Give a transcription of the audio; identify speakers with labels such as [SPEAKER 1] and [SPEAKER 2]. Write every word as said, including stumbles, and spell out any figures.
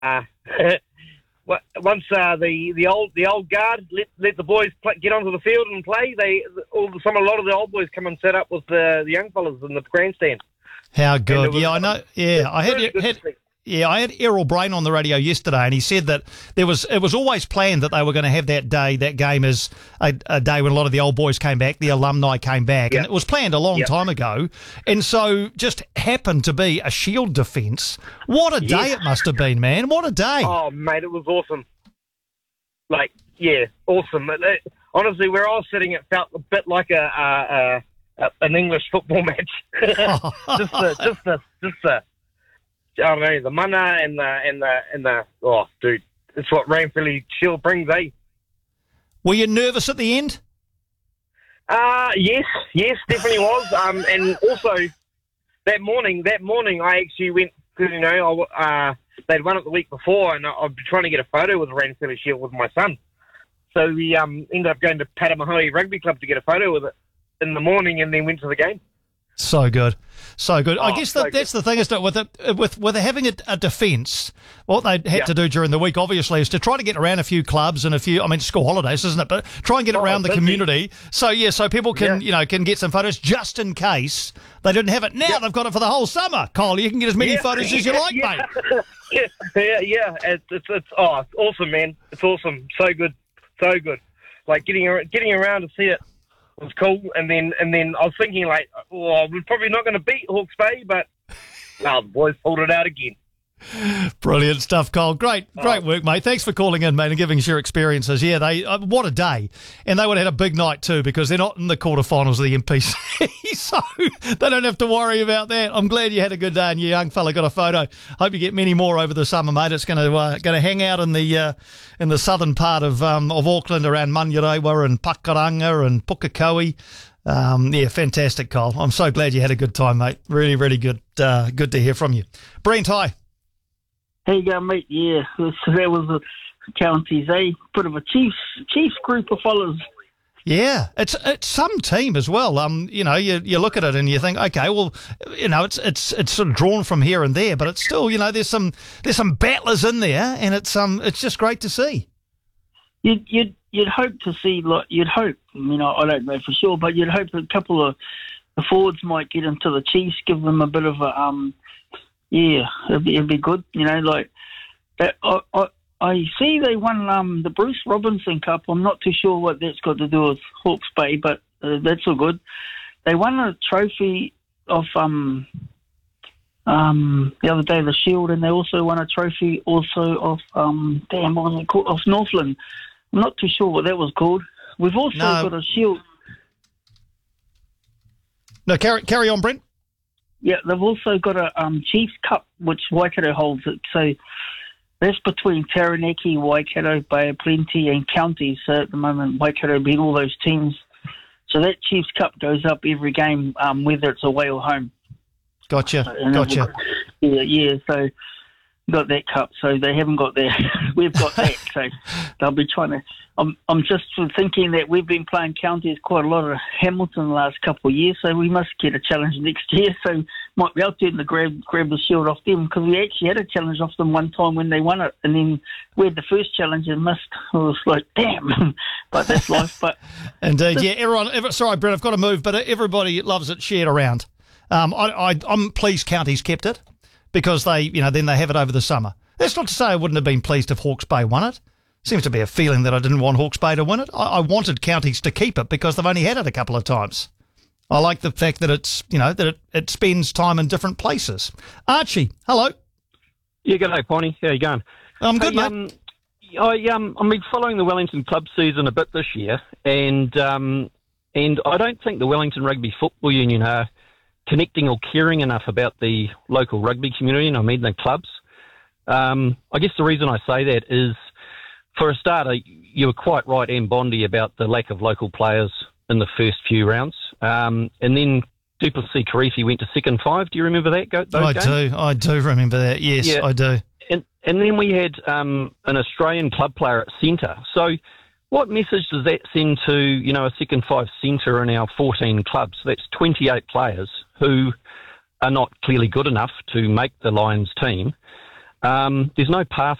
[SPEAKER 1] uh, once uh, the the old the old guard let let the boys play, get onto the field and play, they all some a lot of the old boys come and set up with the, the young fellas in the grandstand.
[SPEAKER 2] How good!
[SPEAKER 1] Was,
[SPEAKER 2] yeah, I know. Yeah, I had,
[SPEAKER 1] really
[SPEAKER 2] had yeah, I had Errol Brain on the radio yesterday, and he said that there was it was always planned that they were going to have that day, that game as a, a day when a lot of the old boys came back, the alumni came back,
[SPEAKER 1] yep.
[SPEAKER 2] and it was planned a long
[SPEAKER 1] yep.
[SPEAKER 2] time ago, and so just happened to be a Shield defence. What a day
[SPEAKER 1] yeah.
[SPEAKER 2] it must have been, man! What a day!
[SPEAKER 1] Oh, mate, it was awesome. Like, yeah, awesome. It, it, honestly, where I was sitting, it felt a bit like a, a, a an English football match. just the, just the, just the. I don't know, the mana and the and the and the. Oh, dude, it's what Ranfurly Shield brings, eh?
[SPEAKER 2] Were you nervous at the end?
[SPEAKER 1] Uh yes, yes, definitely was. Um, and also that morning, that morning, I actually went because you know, I, uh, they'd won it the week before, and I'd been trying to get a photo with Ranfurly Shield with my son. So we um ended up going to Patamahoe Rugby Club to get a photo with it in the morning, and then went to the game.
[SPEAKER 2] So good, so good.
[SPEAKER 1] Oh,
[SPEAKER 2] I guess that,
[SPEAKER 1] so
[SPEAKER 2] that's the thing, isn't it? With it, with with having a, a defence, what they had
[SPEAKER 1] yeah.
[SPEAKER 2] to do during the week, obviously, is to try to get around a few clubs and a few. I mean, school holidays, isn't it? But try and get
[SPEAKER 1] oh,
[SPEAKER 2] around the community. So yeah, so people can
[SPEAKER 1] yeah.
[SPEAKER 2] you know can get some photos just in case they didn't have it. Now yep. they've got it for the whole summer. Kyle, you can get as many
[SPEAKER 1] yeah.
[SPEAKER 2] photos as you
[SPEAKER 1] yeah,
[SPEAKER 2] like,
[SPEAKER 1] yeah.
[SPEAKER 2] mate.
[SPEAKER 1] yeah, yeah, yeah. It's, it's it's oh, it's awesome, man. It's awesome. So good, so good. Like getting getting around to see it was cool, and then and then I was thinking like, oh, we're probably not going to beat Hawke's Bay, but no, the boys pulled it out again.
[SPEAKER 2] Brilliant stuff, Cole. Great, great work, mate. Thanks for calling in, mate, and giving us your experiences. Yeah, they uh, what a day, and they would have had a big night too because they're not in the quarterfinals of the M P C, so they don't have to worry about that. I'm glad you had a good day and your young fella got a photo. Hope you get many more over the summer, mate. It's going to uh, going to hang out in the uh, in the southern part of um, of Auckland around Manurewa and Pakuranga and Pukekohe. Um, yeah, fantastic, Cole. I'm so glad you had a good time, mate. Really, really good. Uh, good to hear from you, Brent. Hi.
[SPEAKER 3] How you going, mate? Yeah, so that was a counties, eh? Bit of a Chiefs Chiefs group of fellas.
[SPEAKER 2] Yeah, it's it's some team as well. Um, you know, you you look at it and you think, okay, well, you know, it's it's it's sort of drawn from here and there, but it's still, you know, there's some there's some battlers in there, and it's um it's just great to see.
[SPEAKER 3] You'd you'd you'd hope to see, like you'd hope. I mean, I, I don't know for sure, but you'd hope a couple of the forwards might get into the Chiefs, give them a bit of a um. Yeah, it'd be, it'd be good, you know, like that. I, I, I see they won um, the Bruce Robinson Cup. I'm not too sure what that's got to do with Hawke's Bay, but uh, that's all good. They won a trophy of um, um, the other day, the Shield, and they also won a trophy also of, um, damn, what was it called? Of Northland. I'm not too sure what that was called. We've also
[SPEAKER 2] no.
[SPEAKER 3] got a Shield.
[SPEAKER 2] No, carry, carry on, Brent.
[SPEAKER 3] Yeah, they've also got a um, Chiefs Cup, which Waikato holds it. So that's between Taranaki, Waikato, Bay of Plenty, and counties. So at the moment, Waikato being all those teams. So that Chiefs Cup goes up every game, um, whether it's away or home.
[SPEAKER 2] Gotcha,
[SPEAKER 3] and
[SPEAKER 2] gotcha.
[SPEAKER 3] Yeah, yeah. So got that cup, so they haven't got their. We've got that, so they'll be trying to. I'm, I'm just thinking that we've been playing counties quite a lot of Hamilton the last couple of years, so we must get a challenge next year. So might be out there to grab grab the shield off them, because we actually had a challenge off them one time when they won it, and then we had the first challenge and missed. I was like, damn, but that's life. But
[SPEAKER 2] indeed, yeah. Everyone, every, sorry, Brent, I've got to move, but everybody loves it shared around. Um, I, I, I'm pleased counties kept it, because they, you know, then they have it over the summer. That's not to say I wouldn't have been pleased if Hawke's Bay won it. Seems to be a feeling that I didn't want Hawke's Bay to win it. I, I wanted counties to keep it because they've only had it a couple of times. I like the fact that it's, you know, that it, it spends time in different places. Archie, hello.
[SPEAKER 4] Yeah, g'day, Bonnie. How you going?
[SPEAKER 2] I'm good,
[SPEAKER 4] hey,
[SPEAKER 2] mate.
[SPEAKER 4] Um, I, um, I've been following the Wellington club season a bit this year, and um, and I don't think the Wellington Rugby Football Union are connecting or caring enough about the local rugby community, and I mean the clubs. Um, I guess the reason I say that is, for a starter, you were quite right, Ann Bondi, about the lack of local players in the first few rounds. Um, and then Duplessis Karifi went to second five. Do you remember that? Go, those
[SPEAKER 2] I
[SPEAKER 4] games?
[SPEAKER 2] do. I do remember that. Yes,
[SPEAKER 4] yeah.
[SPEAKER 2] I do.
[SPEAKER 4] And, and then we had um, an Australian club player at centre. So what message does that send to, you know, a second five centre in our fourteen clubs? That's twenty-eight players who are not clearly good enough to make the Lions team. Um, there's no path